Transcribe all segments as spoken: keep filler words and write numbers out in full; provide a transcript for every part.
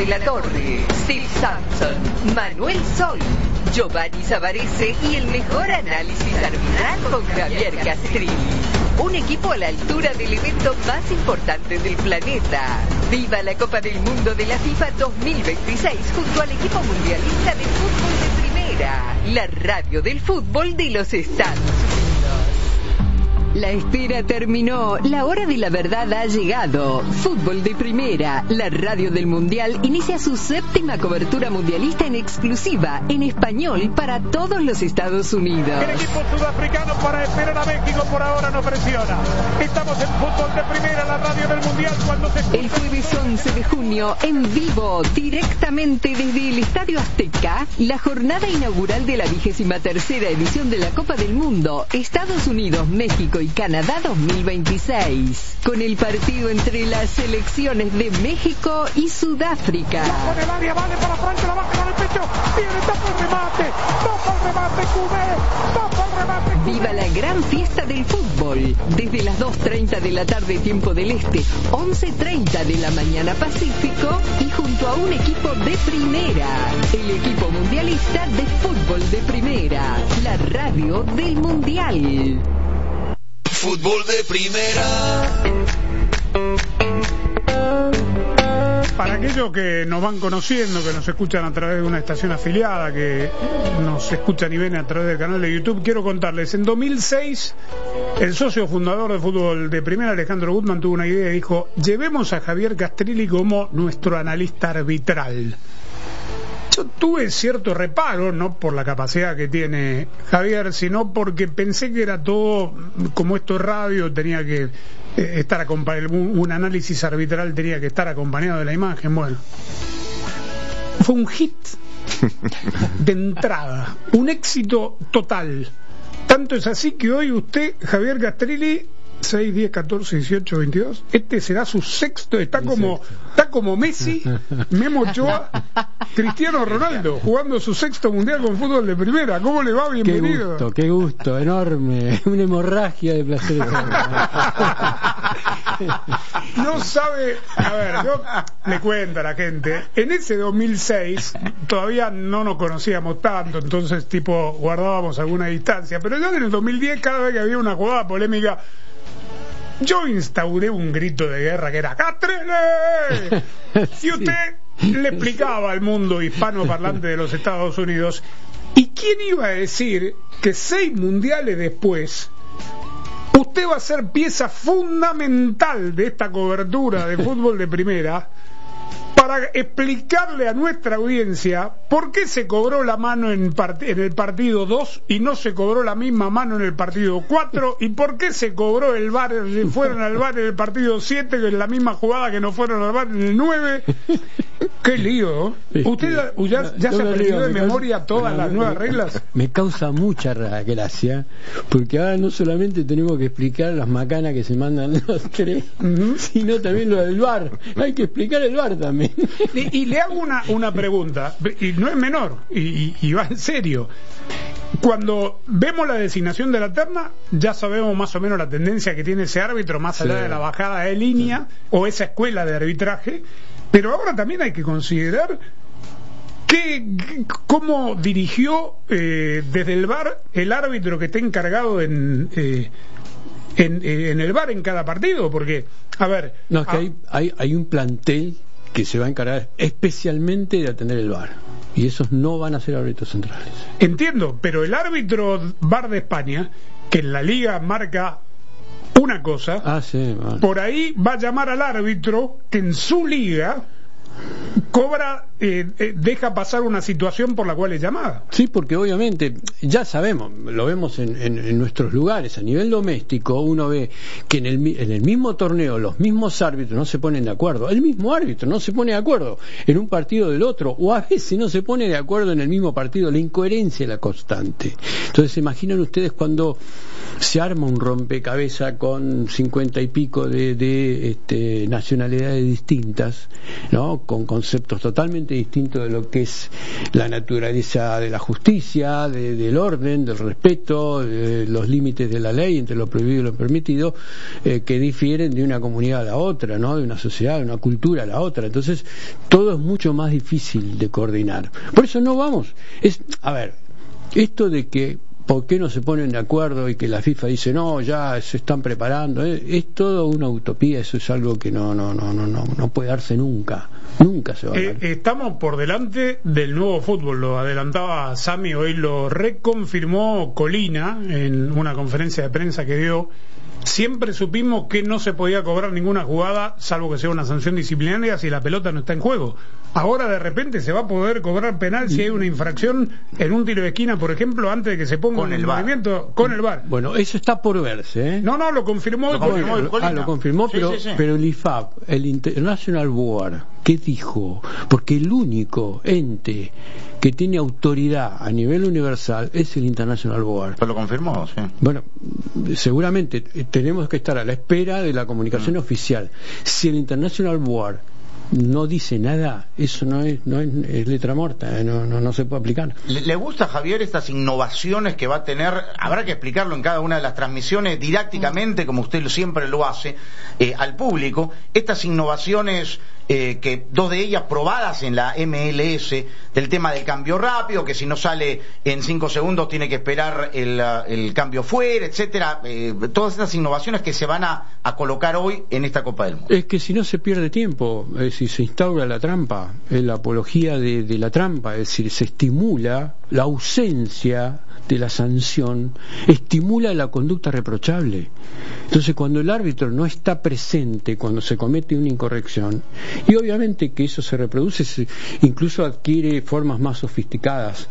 de la Torre, Steve Sampson, Manuel Sol, Giovanni Savarese y el mejor análisis arbitral con Javier Castrilli. Un equipo a la altura del evento más importante del planeta. Viva la Copa del Mundo de la FIFA dos mil veintiséis junto al equipo mundialista de fútbol de primera, la radio del fútbol de los Estados Unidos. La espera terminó, la hora de la verdad ha llegado. Fútbol de Primera, la radio del Mundial, inicia su séptima cobertura mundialista en exclusiva, en español, para todos los Estados Unidos. El equipo sudafricano para esperar a México por ahora no presiona. Estamos en Fútbol de Primera, la radio del Mundial, cuando se escucha... El jueves once de junio, en vivo, directamente desde el Estadio Azteca, la jornada inaugural de la vigésima tercera edición de la Copa del Mundo, Estados Unidos, México y Canadá dos mil veintiséis, con el partido entre las selecciones de México y Sudáfrica. Bajo del área, vale para Francia, la baja con el pecho, viene, tapa el remate, tapa el remate, Cubé, tapa el remate. Viva la gran fiesta del fútbol, desde las dos treinta de la tarde tiempo del Este, once treinta de la mañana Pacífico, y junto a un equipo de primera, el equipo mundialista de fútbol de primera, la radio del Mundial. Fútbol de Primera. Para aquellos que nos van conociendo, que nos escuchan a través de una estación afiliada, que nos escuchan y ven a través del canal de YouTube, quiero contarles, en dos mil seis el socio fundador de Fútbol de Primera, Alejandro Gutman, tuvo una idea y dijo: llevemos a Javier Castrilli como nuestro analista arbitral. Yo tuve cierto reparo, no por la capacidad que tiene Javier, sino porque pensé que era todo, como esto es radio, tenía que eh, estar acompañado, un, un análisis arbitral tenía que estar acompañado de la imagen. Bueno, fue un hit de entrada, un éxito total. Tanto es así que hoy usted, Javier Castrilli, seis, diez, catorce, dieciocho, veintidós, este será su sexto, está como está como Messi, Memo Ochoa, Cristiano Ronaldo, jugando su sexto mundial con Fútbol de Primera. ¿Cómo le va? Bienvenido. Qué gusto, qué gusto, enorme, una hemorragia de placer. No sabe, a ver, yo le cuento a la gente, en ese dos mil seis todavía no nos conocíamos tanto, entonces tipo guardábamos alguna distancia, pero ya en el dos mil diez, cada vez que había una jugada polémica, yo instauré un grito de guerra que era ¡Castrilli! Y usted le explicaba al mundo hispanoparlante de los Estados Unidos. ¿Y quién iba a decir que seis mundiales después usted va a ser pieza fundamental de esta cobertura de Fútbol de Primera para explicarle a nuestra audiencia por qué se cobró la mano en, part- en el partido dos y no se cobró la misma mano en el partido cuatro, y por qué se cobró el V A R, si fueron al V A R en el partido siete, que es la misma jugada que no fueron al V A R en el nueve? ¡Qué lío! ¿Usted ya, ya, ya se aprendió de memoria causa, todas las nuevas reglas? Me causa mucha gracia, porque ahora no solamente tenemos que explicar las macanas que se mandan los tres, uh-huh, sino también lo del V A R. Hay que explicar el V A R también. Y, y le hago una, una pregunta, y no es menor, y, y, y va en serio. Cuando vemos la designación de la terna, ya sabemos más o menos la tendencia que tiene ese árbitro, más allá sí. de la bajada de línea, sí. o esa escuela de arbitraje, pero ahora también hay que considerar que, cómo dirigió eh, desde el V A R el árbitro que está encargado en... Eh, en, en el V A R en cada partido, porque, a ver... No, es que a, hay, hay, hay un plantel que se va a encargar especialmente de atender el V A R, y esos no van a ser árbitros centrales. Entiendo, pero el árbitro V A R de España, que en la liga marca una cosa, ah, sí, bueno. por ahí va a llamar al árbitro que en su liga cobra, eh, eh, deja pasar una situación por la cual es llamada. Sí, porque obviamente ya sabemos, lo vemos en, en, en nuestros lugares, a nivel doméstico, uno ve que en el, en el mismo torneo los mismos árbitros no se ponen de acuerdo, el mismo árbitro no se pone de acuerdo en un partido del otro, o a veces no se pone de acuerdo en el mismo partido, la incoherencia es la constante. Entonces, imaginan ustedes cuando se arma un rompecabezas con cincuenta y pico de, de este, nacionalidades distintas, ¿no? Con conceptos totalmente totalmente distinto de lo que es la naturaleza de la justicia, de, del orden, del respeto, de los límites de la ley entre lo prohibido y lo permitido, eh, que difieren de una comunidad a la otra, ¿no? De una sociedad, de una cultura a la otra. Entonces, todo es mucho más difícil de coordinar. Por eso no vamos. Es, a ver, esto de que ¿por qué no se ponen de acuerdo y que la FIFA dice no, ya se están preparando? Es, es todo una utopía, eso es algo que no no no no no no puede darse nunca, nunca se va a dar. Eh, estamos por delante del nuevo fútbol, lo adelantaba Sami, hoy lo reconfirmó Colina en una conferencia de prensa que dio. Siempre supimos que no se podía cobrar ninguna jugada, salvo que sea una sanción disciplinaria, si la pelota no está en juego. Ahora de repente se va a poder cobrar penal si hay una infracción en un tiro de esquina, por ejemplo, antes de que se ponga con el el movimiento con el V A R. Bueno, eso está por verse, ¿eh? No, no, lo confirmó. Lo confirmó el Colina. Ah, lo confirmó, Sí, pero, sí, sí. pero el I F A B, el International Board, ¿qué dijo? Porque el único ente que tiene autoridad a nivel universal es el International Board. Pero lo confirmó, sí. Bueno, seguramente tenemos que estar a la espera de la comunicación mm. oficial. Si el International Board no dice nada, eso no es, no es, es letra muerta, eh, no, no, no se puede aplicar. ¿Le, ¿Le gusta, Javier, estas innovaciones que va a tener? Habrá que explicarlo en cada una de las transmisiones didácticamente, como usted siempre lo hace, eh, al público. Estas innovaciones, eh, que dos de ellas probadas en la M L S, del tema del cambio rápido, que si no sale en cinco segundos tiene que esperar el, el cambio fuera, etcétera. Eh, todas estas innovaciones que se van a, a colocar hoy en esta Copa del Mundo. Es que si no se pierde tiempo, es decir, se instaura la trampa, es la apología de, de la trampa, es decir, se estimula la ausencia de la sanción, estimula la conducta reprochable. Entonces, cuando el árbitro no está presente, cuando se comete una incorrección, y obviamente que eso se reproduce, se, incluso adquiere formas más sofisticadas,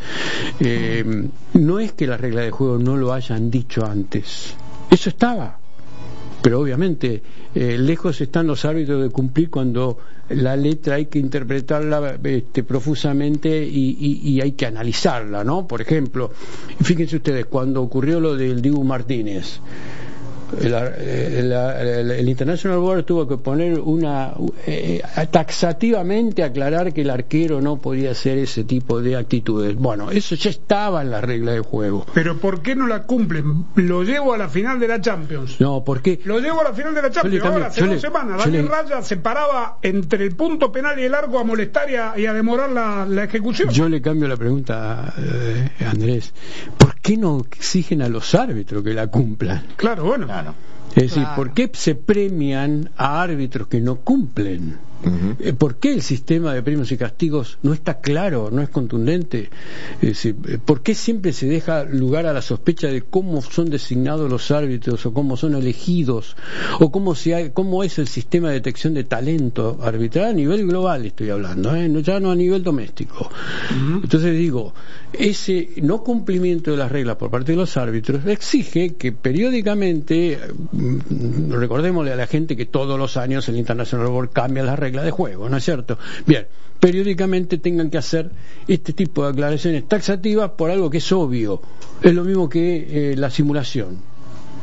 eh, no es que las reglas de juego no lo hayan dicho antes, eso estaba. Pero obviamente eh, lejos están los árbitros de cumplir cuando la letra hay que interpretarla este, profusamente y, y, y hay que analizarla, ¿no? Por ejemplo, fíjense ustedes, cuando ocurrió lo del Dibu Martínez, el, el, el, el International Board tuvo que poner una eh, taxativamente aclarar que el arquero no podía hacer ese tipo de actitudes. Bueno, eso ya estaba en la regla de juego. Pero ¿por qué no la cumplen? Lo llevo a la final de la Champions. No, ¿por qué? Lo llevo a la final de la Champions. Cambio, ahora hace dos le, semanas Daniel le, Raya se paraba entre el punto penal y el arco a molestar y a, y a demorar la, la ejecución. Yo le cambio la pregunta, eh, Andrés. ¿Por qué no exigen a los árbitros que la cumplan? Claro, bueno. Claro. Es decir, Claro. ¿por qué se premian a árbitros que no cumplen? Uh-huh. ¿Por qué el sistema de premios y castigos no está claro, no es contundente? Es decir, ¿por qué siempre se deja lugar a la sospecha de cómo son designados los árbitros o cómo son elegidos o cómo, se ha, cómo es el sistema de detección de talento arbitral a nivel global? Estoy hablando, ¿eh? no, ya no a nivel doméstico. Uh-huh. Entonces digo, ese no cumplimiento de las reglas por parte de los árbitros exige que periódicamente, recordémosle a la gente que todos los años el International Board cambia las reglas de juego, ¿no es cierto? Bien, periódicamente tengan que hacer este tipo de aclaraciones taxativas por algo que es obvio. Es lo mismo que eh, la simulación,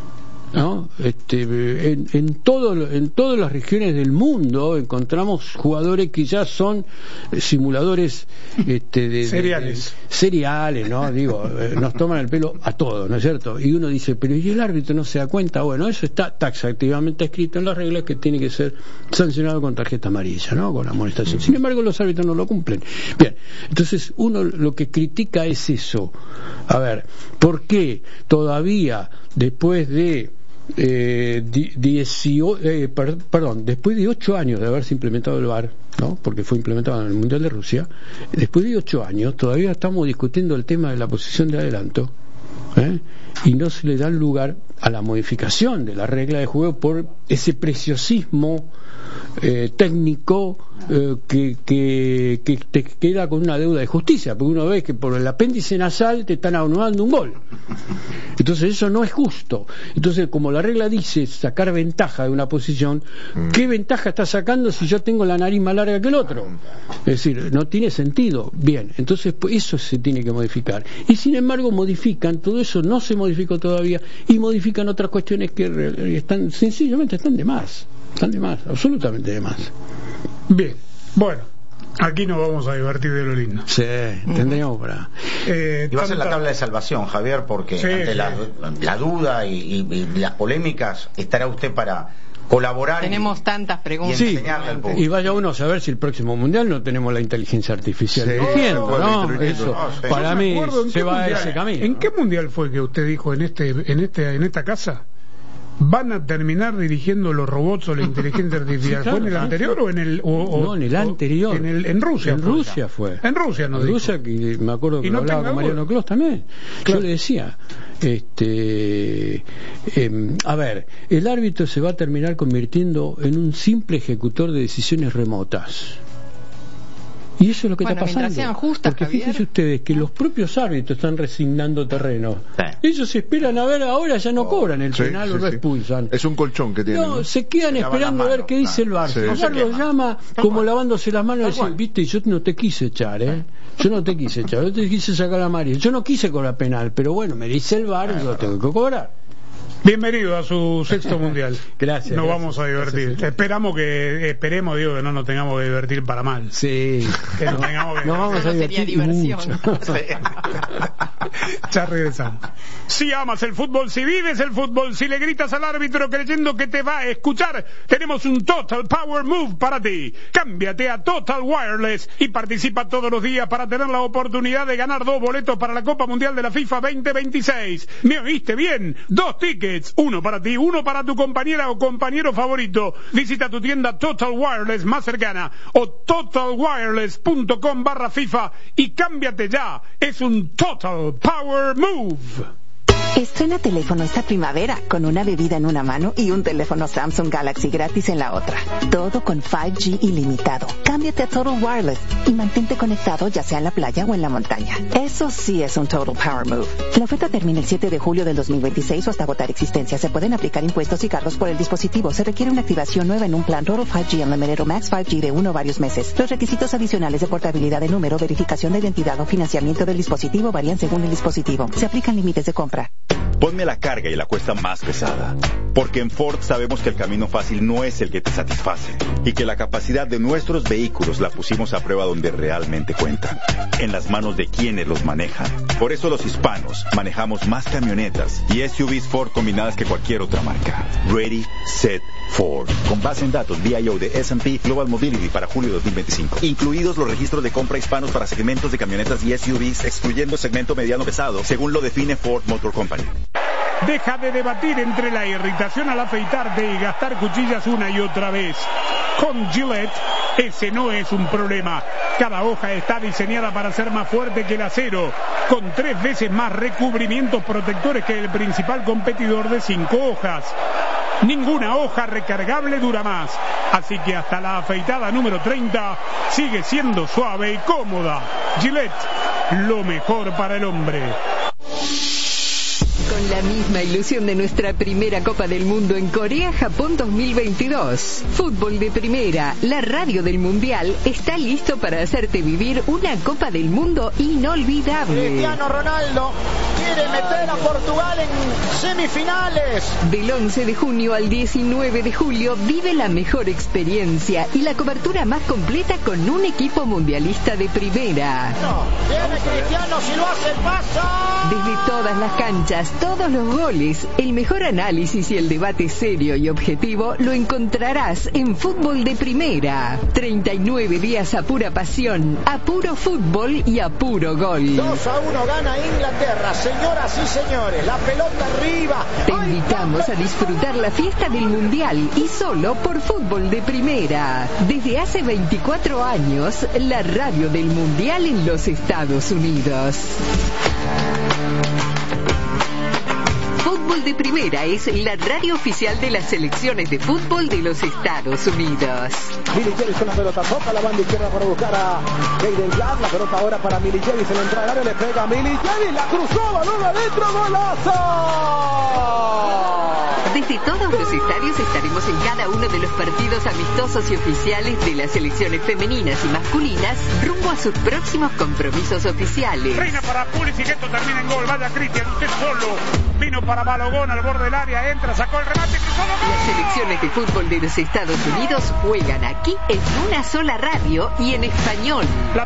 ¿no? Este, en, en, todo, en todas las regiones del mundo encontramos jugadores que ya son simuladores este, de, seriales. De, de, seriales, ¿no? Digo, nos toman el pelo a todos, ¿no es cierto? Y uno dice, pero ¿y el árbitro no se da cuenta? Bueno, eso está taxativamente escrito en las reglas, que tiene que ser sancionado con tarjeta amarilla, ¿no? Con amonestación. Sin embargo, los árbitros no lo cumplen. Bien, entonces uno lo que critica es eso. A ver, ¿por qué todavía después de Eh, dieciocho, eh, per, perdón, después de ocho años de haberse implementado el V A R, ¿no? Porque fue implementado en el Mundial de Rusia, después de ocho años todavía estamos discutiendo el tema de la posición de adelanto, ¿eh? Y no se le da lugar a la modificación de la regla de juego por ese preciosismo eh, técnico eh, que, que, que te queda con una deuda de justicia, porque uno ve que por el apéndice nasal te están anulando un gol. Entonces eso no es justo. Entonces, como la regla dice sacar ventaja de una posición, ¿qué ventaja está sacando si yo tengo la nariz más larga que el otro? Es decir, no tiene sentido. Bien, entonces pues, eso se tiene que modificar. Y sin embargo modifican, todo eso no se modificó todavía, y modifican otras cuestiones que están, sencillamente están de más. Están de más, absolutamente de más. Bien, bueno, Aquí nos vamos a divertir de lo lindo. Sí, tendríamos para... Eh, Y va a ser la tanta- tabla de salvación, Javier, porque Sí, ante sí. La, la duda y, y- y las polémicas estará usted para colaborar. Tenemos y, tantas y preguntas. Sí, enseñarle al público. y vaya uno a saber si el próximo mundial no tenemos la inteligencia artificial Sí, dirigiendo, no, ¿no? no, Eso, no, sí. para Yo me mí acuerdo en se qué va a mundial- ese camino. ¿En ¿no? qué mundial fue que usted dijo en este, en este, en esta casa? ¿Van a terminar dirigiendo los robots o la inteligencia artificial? Sí, claro, ¿Fue en el claro. anterior o en el...? O, o- No, en el o- anterior. En, el, en Rusia. En fue. Rusia fue. En Rusia nos En dijo. Rusia, que me acuerdo que Y no lo hablaba tenga con Mariano duda. Clos también. Claro. Yo le decía, este, em, a ver, el árbitro se va a terminar convirtiendo en un simple ejecutor de decisiones remotas. Y eso es lo que Bueno, está mientras pasando. sean justas, Porque Javier. fíjense ustedes que los propios árbitros están resignando terreno. Sí. Ellos esperan a ver, ahora ya no cobran el Sí, penal sí, o lo sí. expulsan. Es un colchón que tiene. No, ¿no? se quedan Se lavan esperando a las ver manos, qué dice el claro. VAR. Sí. El No se VAR los quema. llama Tal como cual. lavándose las manos y Tal dice, cual. viste, yo no te quise echar, ¿eh? Yo no te quise echar, yo te quise sacar la amarilla. Yo no quise cobrar penal, pero bueno, me dice el VAR y yo tengo que cobrar. Bienvenido a su sexto mundial. Gracias, Nos gracias. vamos a divertir. Esperamos que, esperemos, digo, que no nos tengamos que divertir para mal. Sí. Que nos tengamos que Nos vamos a No sería divertir y diversión. mucho. Ya regresamos. Si amas el fútbol, si vives el fútbol, si le gritas al árbitro creyendo que te va a escuchar, tenemos un Total Power Move para ti. Cámbiate a Total Wireless y participa todos los días para tener la oportunidad de ganar dos boletos para la Copa Mundial de la FIFA veinte veintiséis. ¿Me oíste bien? Dos tickets, uno para ti, uno para tu compañera o compañero favorito. Visita tu tienda Total Wireless más cercana o totalwireless.com barra FIFA y cámbiate ya. Es un Total Power Move. Estrena teléfono esta primavera con una bebida en una mano y un teléfono Samsung Galaxy gratis en la otra. Todo con cinco G ilimitado. Cámbiate a Total Wireless y mantente conectado ya sea en la playa o en la montaña. Eso sí es un Total Power Move. La oferta termina el siete de julio del dos mil veintiséis o hasta agotar existencia. Se pueden aplicar impuestos y cargos por el dispositivo. Se requiere una activación nueva en un plan Total cinco G Unlimited o Max cinco G de uno o varios meses. Los requisitos adicionales de portabilidad de número, verificación de identidad o financiamiento del dispositivo varían según el dispositivo. Se aplican límites de compra. Ponme la carga y la cuesta más pesada. Porque en Ford sabemos que el camino fácil no es el que te satisface. Y que la capacidad de nuestros vehículos la pusimos a prueba donde realmente cuentan. En las manos de quienes los manejan. Por eso los hispanos manejamos más camionetas y S U Vs Ford combinadas que cualquier otra marca. Ready, Set, Ford. Con base en datos V I O de S and P Global Mobility para julio de dos mil veinticinco. Incluidos los registros de compra hispanos para segmentos de camionetas y S U Vs, excluyendo el segmento mediano pesado, según lo define Ford Motor Company. Deja de debatir entre la irritación al afeitarte y gastar cuchillas una y otra vez. Con Gillette, ese no es un problema. Cada hoja está diseñada para ser más fuerte que el acero, con tres veces más recubrimientos protectores que el principal competidor de cinco hojas. Ninguna hoja recargable dura más, así que hasta la afeitada número treinta sigue siendo suave y cómoda. Gillette, lo mejor para el hombre. Con la misma ilusión de nuestra primera Copa del Mundo en Corea-Japón dos mil veintidós, Fútbol de Primera, la radio del Mundial, está listo para hacerte vivir una Copa del Mundo inolvidable. Cristiano Ronaldo quiere meter a Portugal en semifinales. Del once de junio al diecinueve de julio vive la mejor experiencia y la cobertura más completa con un equipo mundialista de primera. No, viene Cristiano, si lo hace pasa. Desde todas las canchas, todos los goles, el mejor análisis y el debate serio y objetivo lo encontrarás en Fútbol de Primera. treinta y nueve días a pura pasión, a puro fútbol y a puro gol. dos a uno gana Inglaterra, señoras y señores, la pelota arriba. Te invitamos a disfrutar la fiesta del Mundial y solo por Fútbol de Primera. Desde hace veinticuatro años, la radio del Mundial en los Estados Unidos. Fútbol de Primera es la radio oficial de las selecciones de fútbol de los Estados Unidos. Milicheris con la pelota, toca la banda izquierda para buscar a Jayden Clark, la pelota ahora para Milicheris, en la entrada del área le pega a Milicheris, la cruzó, balón adentro, golazo. Desde Desde todos los estadios estaremos en cada uno de los partidos amistosos y oficiales de las selecciones femeninas y masculinas rumbo a sus próximos compromisos oficiales. Reina para Pulisic, esto termina en gol. Vaya Cristian, usted solo. Vino para Balogón al borde del área, entra, sacó el remate, cruzó el gol. Las selecciones de fútbol de los Estados Unidos juegan aquí en una sola radio y en español. La